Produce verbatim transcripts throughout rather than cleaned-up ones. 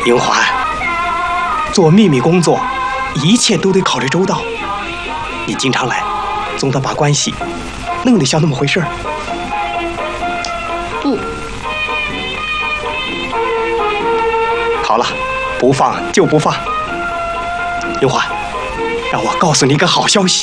英环，做秘密工作，一切都得考虑周到。你经常来，总得把关系弄得像那么回事儿。 不。 好了，不放就不放。英环，让我告诉你一个好消息。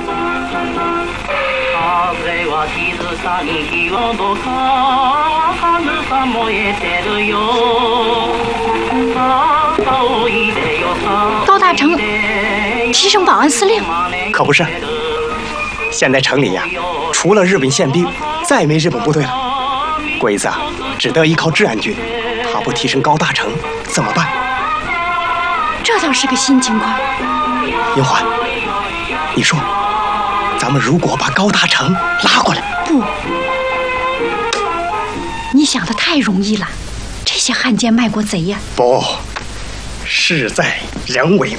高大成提升保安司令？ 可不是，现在城里呀，除了日本宪兵，再没日本部队了。鬼子啊，只得依靠治安军，他不提升高大成怎么办？ 这倒是个新情况。 英环，你说，咱们如果把高大成拉过来？ 不，你想的太容易了。这些汉奸卖国贼呀！ 不，事在人为。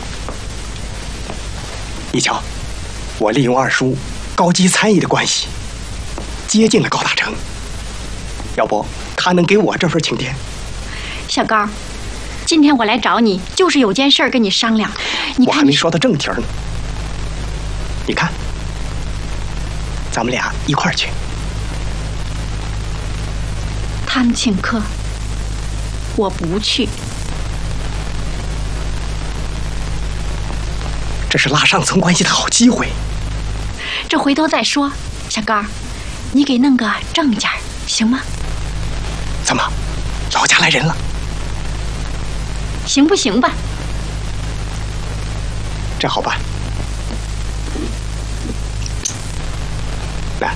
你瞧，我利用二叔高级参议的关系，接近了高大成。要不，他能给我这份请帖？ 小高，今天我来找你，就是有件事跟你商量。你看， 我还没说到正题呢。你看，咱们俩一块儿去。 他们请客，我不去。 这是拉上层关系的好机会。 这回头再说。小高，你给弄个正件，行吗？ 怎么，老家来人了？ 行不行吧？ 这好办。来，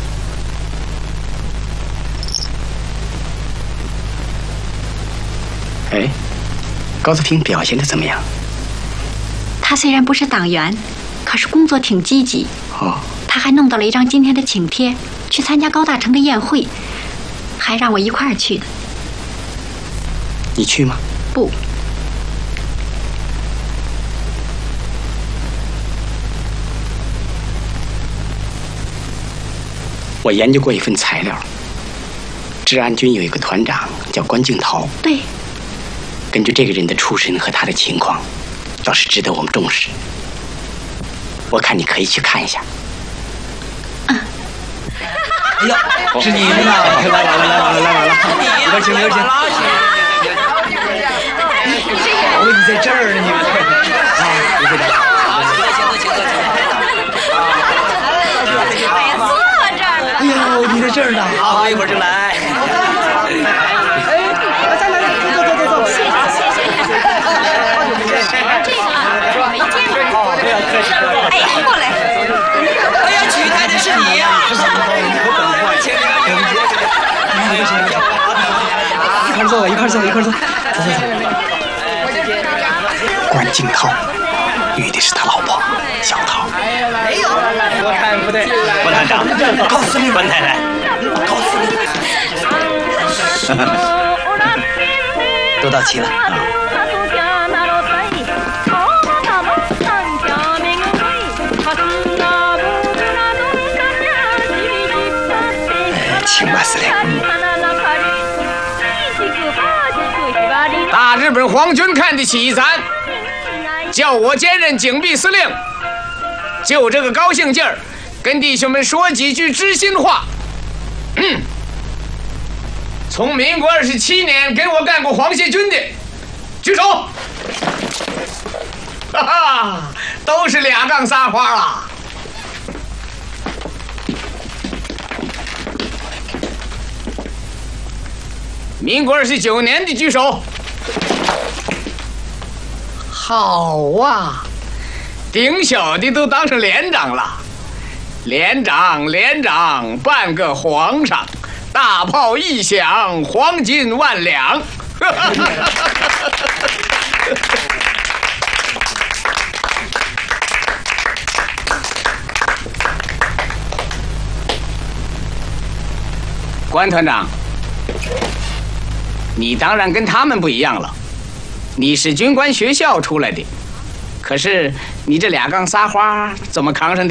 哎，高子婷表现得怎么样？ 他虽然不是党员，可是工作挺积极。 哦， 他还弄到了一张今天的请帖，去参加高大成的宴会，还让我一块儿去的。 你去吗？ 不。 我研究过一份材料，治安军有一个团长叫关敬陶。 对。 根据这个人的出身和他的情况，倒是值得我们重视。我看你可以去看一下。 嗯。 哎呦，是你们呐！来来来来来来来，里边请，里边请。哦，你在这儿呢，你们啊，你在这儿。好，请坐，请坐，请坐，请坐。哎呀，坐这儿了。哎呦，你在这儿呢。好，一会儿就来。哎，再来来，坐坐坐坐坐。谢谢谢谢谢谢。这个啊，没见过。不要客气。哎，过来。哎呀，娶太太是你呀！请你们，请你们。一块坐，一块坐，一块坐。走走走。 关敬涛遇的是他老婆小涛。 没有，我看不对。关团长，告司令，关太太，告司令。都到齐了啊。 请吧，司令。 大日本皇军看得起咱，叫我兼任警备司令，就这个高兴劲儿，跟弟兄们说几句知心话。嗯，从民国二十七年跟我干过皇协军的，举手。哈哈，都是俩杠仨花了。民国二十九年的举手。好啊，顶小的都当上连长了，连长连长半个皇上，大炮一响，黄金万两。关团长，你当然跟他们不一样了，你是军官学校出来的，可是你这俩杠仨花怎么扛上的？